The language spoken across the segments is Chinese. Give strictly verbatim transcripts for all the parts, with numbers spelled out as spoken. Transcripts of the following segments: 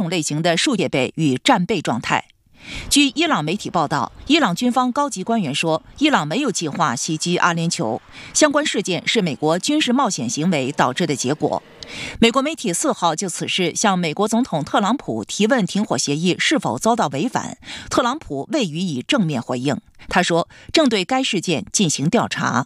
类型的数戒备与战备状态。据伊朗媒体报道，伊朗军方高级官员说，伊朗没有计划袭击阿联酋，相关事件是美国军事冒险行为导致的结果。美国媒体四号就此事向美国总统特朗普提问停火协议是否遭到违反，特朗普未予以正面回应。他说，正对该事件进行调查。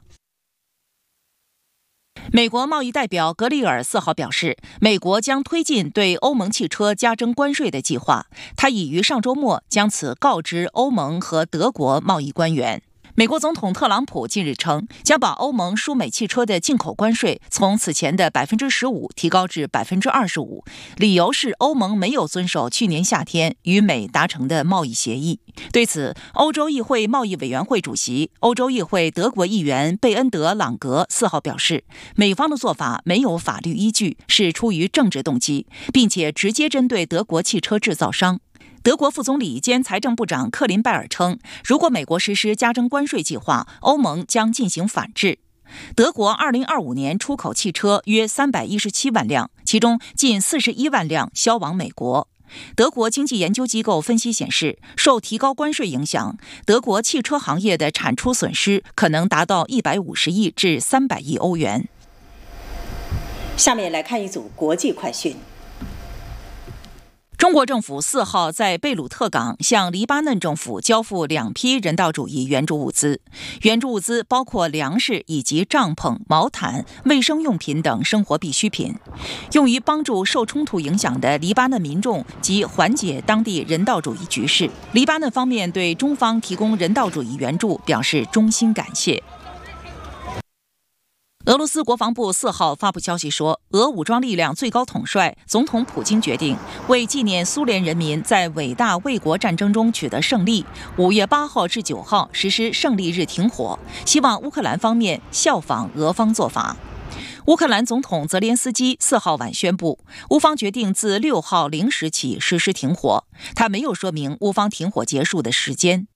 美国贸易代表格里尔四号表示，美国将推进对欧盟汽车加征关税的计划，他已于上周末将此告知欧盟和德国贸易官员。美国总统特朗普近日称，将把欧盟输美汽车的进口关税从此前的 百分之十五 提高至 百分之二十五， 理由是欧盟没有遵守去年夏天与美达成的贸易协议。对此，欧洲议会贸易委员会主席、欧洲议会德国议员贝恩德朗格四号表示，美方的做法没有法律依据，是出于政治动机，并且直接针对德国汽车制造商。德国副总理兼财政部长克林拜尔称，如果美国实施加征关税计划，欧盟将进行反制。德国二零二五年出口汽车约三百一十七万辆，其中近四十一万辆销往美国。德国经济研究机构分析显示，受提高关税影响，德国汽车行业的产出损失可能达到一百五十亿至三百亿欧元。 下面来看一组国际快讯。 中国政府四号在贝鲁特港向黎巴嫩政府交付两批人道主义援助物资，援助物资包括粮食以及帐篷、毛毯、卫生用品等生活必需品，用于帮助受冲突影响的黎巴嫩民众及缓解当地人道主义局势。黎巴嫩方面对中方提供人道主义援助表示衷心感谢。俄罗斯国防部四号发布消息说，俄武装力量最高统帅总统普京决定为纪念苏联人民在伟大卫国战争中取得胜利，五月八号至九号实施胜利日停火，希望乌克兰方面效仿俄方做法。乌克兰总统泽连斯基四号晚宣布，乌方决定自六号零时起实施停火，他没有说明乌方停火结束的时间。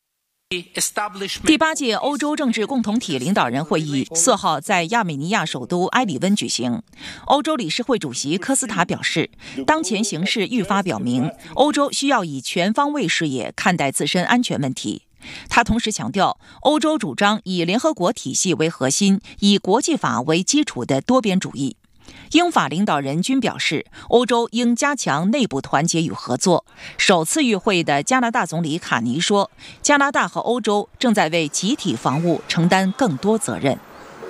第八届欧洲政治共同体领导人会议四号在亚美尼亚首都埃里温举行。欧洲理事会主席科斯塔表示，当前形势愈发表明，欧洲需要以全方位视野看待自身安全问题。他同时强调，欧洲主张以联合国体系为核心、以国际法为基础的多边主义。英法领导人均表示，欧洲应加强内部团结与合作。首次与会的加拿大总理卡尼说，加拿大和欧洲正在为集体防务承担更多责任。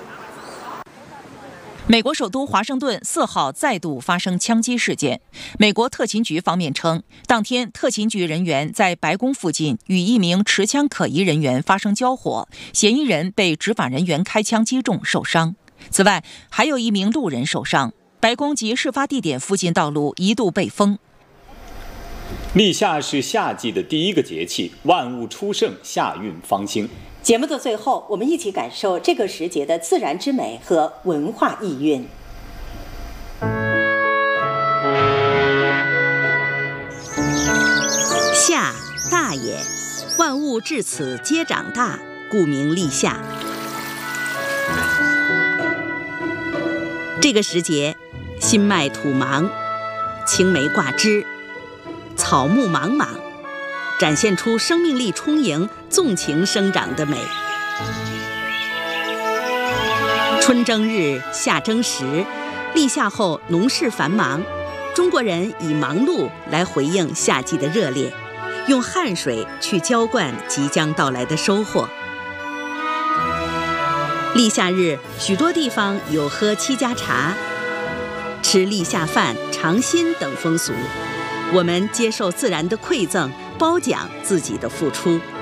美国首都华盛顿四号再度发生枪击事件。美国特勤局方面称，当天特勤局人员在白宫附近与一名持枪可疑人员发生交火，嫌疑人被执法人员开枪击中受伤。此外，还有一名路人受伤。白宫及事发地点附近道路一度被封。 立夏是夏季的第一个节气，万物初盛，夏运方兴。 节目的最后，我们一起感受这个时节的自然之美和文化意蕴。 夏，大也，万物至此皆长大，故名立夏。这个时节，新麦土芒，青梅挂枝，草木莽莽，展现出生命力充盈、纵情生长的美。春争日，夏争时，立夏后农事繁忙，中国人以忙碌来回应夏季的热烈，用汗水去浇灌即将到来的收获。立夏日，许多地方有喝七家茶、吃立夏饭、尝新等风俗。我们接受自然的馈赠，褒奖自己的付出。